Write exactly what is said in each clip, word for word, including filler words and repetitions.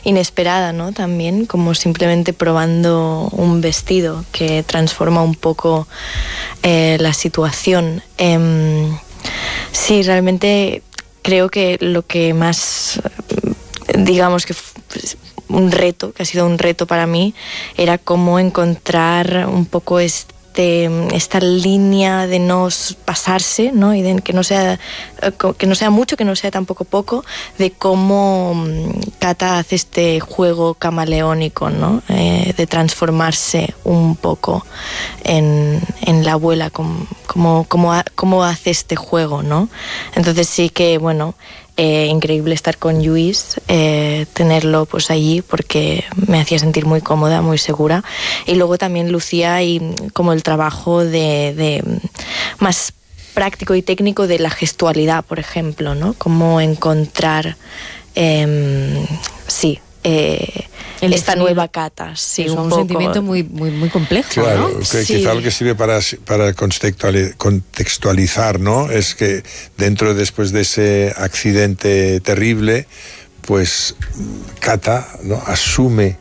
inesperada, ¿no? También, como simplemente probando un vestido que transforma un poco eh, la situación. Eh, sí, realmente creo que lo que más, digamos que pues, un reto, que ha sido un reto para mí, era cómo encontrar un poco este esta línea de no pasarse, ¿no? Y de que no sea que no sea mucho, que no sea tampoco poco, de cómo Kata hace este juego camaleónico, ¿no? Eh, de transformarse un poco en, en la abuela, como, como, como, como hace este juego, ¿no? Entonces sí que, bueno, Eh, increíble estar con Lluís, eh, tenerlo pues allí porque me hacía sentir muy cómoda, muy segura. Y luego también Lucía y como el trabajo de, de más práctico y técnico de la gestualidad, por ejemplo, ¿no? Cómo encontrar, eh, sí, eh, El esta sonido. nueva Kata. Sí, es un, un poco. sentimiento muy, muy, muy complejo, claro, ¿no? que Sí. quizá lo que sirve para, para contextualizar, ¿no? Es que dentro, después de ese accidente terrible, pues Kata, ¿no? asume,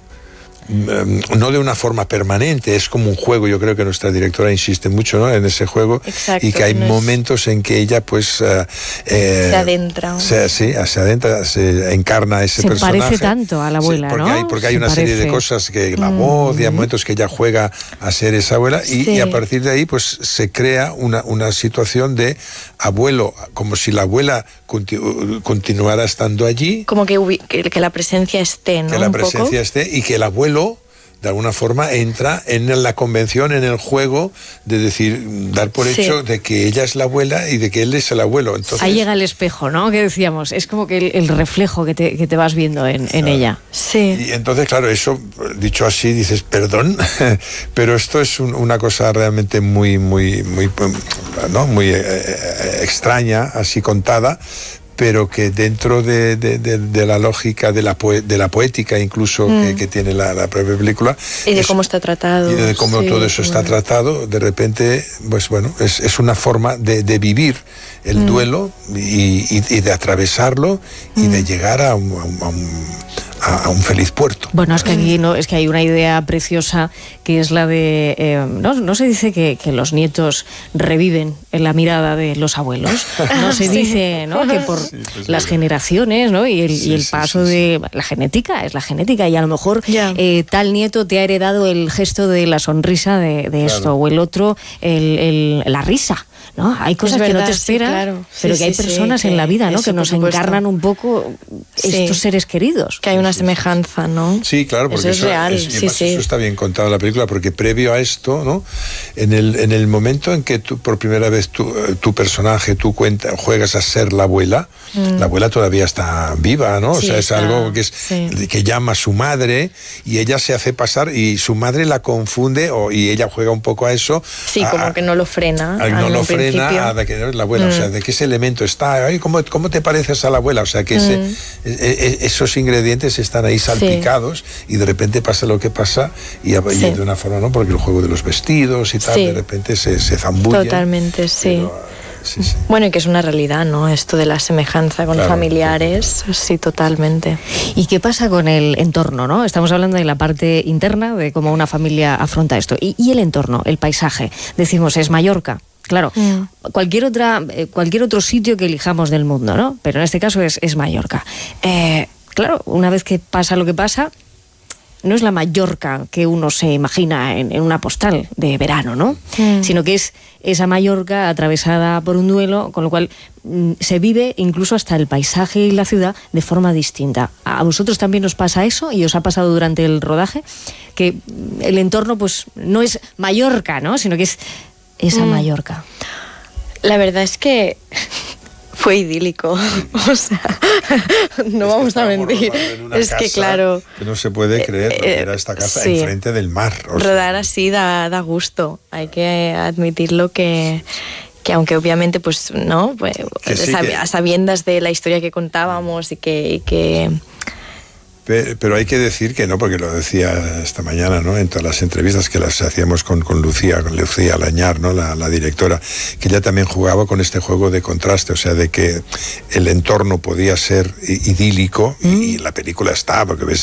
no de una forma permanente, es como un juego. Yo creo que nuestra directora insiste mucho, ¿no? en ese juego. Exacto, y que hay no es... momentos en que ella pues uh, eh, se adentra se, sí, se adentra, se encarna ese se personaje. parece tanto a la abuela, sí, porque ¿no? hay, porque hay se una parece. serie de cosas, que la voz, mm. y hay momentos que ella juega a ser esa abuela, y, sí. y a partir de ahí pues se crea una, una situación de abuelo, como si la abuela continu, continuara estando allí, como que, que, que la presencia esté, ¿no? que la Un presencia poco. esté, y que el abuelo de alguna forma entra en la convención, en el juego de decir, dar por sí. hecho de que ella es la abuela y de que él es el abuelo. Entonces, ahí llega el espejo, ¿no? Que decíamos, es como que el, el reflejo que te, que te vas viendo en, en ella. Sí. Y entonces, claro, eso, dicho así, dices, perdón, pero esto es un, una cosa realmente muy, muy, muy, ¿no? muy eh, extraña, así contada, pero que dentro de, de, de, de la lógica de la, poe, de la poética incluso mm. que, que tiene la, la propia película. Y de es, cómo está tratado. Y de cómo sí, todo eso bueno. está tratado, de repente, pues bueno, es, es una forma de, de vivir el mm. duelo y, y, y de atravesarlo mm. y de llegar a un, a un, a un feliz puerto. Bueno, es que aquí no, es que hay una idea preciosa que es la de, eh, no, no se dice que, que los nietos reviven en la mirada de los abuelos, no se sí. dice, ¿no? Que por sí, pues las generaciones, ¿no? Y el, sí, y el paso sí, sí, de sí. la genética, es la genética, y a lo mejor yeah. eh, tal nieto te ha heredado el gesto de la sonrisa de, de claro. esto, o el otro el, el, la risa. ¿No? Hay cosas verdad, que no te esperas, sí, claro. pero sí, que hay sí, personas sí, en que la vida, ¿no? Que nos encarnan un poco sí. estos seres queridos. Que hay una semejanza, ¿no? Sí, claro, porque eso es eso, real. Es, sí, sí. eso está bien contado en la película, porque previo a esto, ¿no? En el, en el momento en que tú, por primera vez tu, tu personaje, tú cuenta, juegas a ser la abuela, mm. la abuela todavía está viva, ¿no? Sí, o sea, es está, algo que, es, sí. que llama a su madre y ella se hace pasar y su madre la confunde o, y ella juega un poco a eso. Sí, a, como que no lo frena. A, no lo frena. A de que la abuela, mm. o sea, de que ese elemento está, ay, ¿cómo, ¿cómo te pareces a la abuela? O sea, que ese, mm. e, e, esos ingredientes están ahí salpicados sí. y de repente pasa lo que pasa y, sí. y de una forma, ¿no? Porque el juego de los vestidos y tal, sí. de repente se, se zambulle. Totalmente, sí. Pero, sí, sí. Bueno, y que es una realidad, ¿no? Esto de la semejanza con claro, familiares, claro. sí, totalmente. ¿Y qué pasa con el entorno, no? Estamos hablando de la parte interna, de cómo una familia afronta esto. Y, y el entorno, el paisaje. Decimos, es Mallorca. Claro, mm. cualquier otra, eh, cualquier otro sitio que elijamos del mundo, ¿no? Pero en este caso es, es Mallorca. Eh, claro, una vez que pasa lo que pasa, no es la Mallorca que uno se imagina en, en una postal de verano, ¿no? Mm. Sino que es esa Mallorca atravesada por un duelo, con lo cual mm, se vive incluso hasta el paisaje y la ciudad de forma distinta. ¿A vosotros también os pasa eso? ¿Y os ha pasado durante el rodaje? Que el entorno, pues, no es Mallorca, ¿no? Sino que es esa mm. Mallorca. La verdad es que fue idílico, o sea, no es vamos a mentir. Es que claro, que no se puede creer eh, que era esta casa sí. enfrente del mar. O sea. Rodar así da, da gusto. Hay que admitirlo que que aunque obviamente pues no, pues, que sí, sab- que... a sabiendas de la historia que contábamos y que, y que pero hay que decir que no, porque lo decía esta mañana, ¿no? En todas las entrevistas que las hacíamos con, con Lucía, con Lucía Lañar, ¿no? La, la directora, que ella también jugaba con este juego de contraste, o sea, de que el entorno podía ser idílico mm. y, y la película está, porque ves